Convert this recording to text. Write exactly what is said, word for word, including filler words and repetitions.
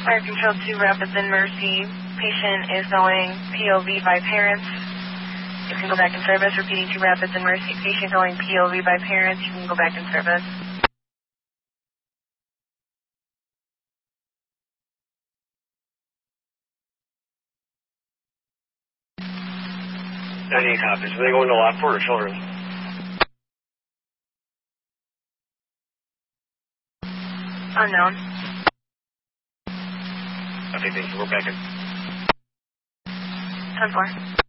Fire Control two, Rapids and Mercy. Patient is going P O V by parents. You can go back in service. Repeating to Rapids and Mercy. Patient going P O V by parents. You can go back in service. ninety-eight copies. Are they going to Lockport or Children's? Unknown. Okay, thank you. We're back in. ten four.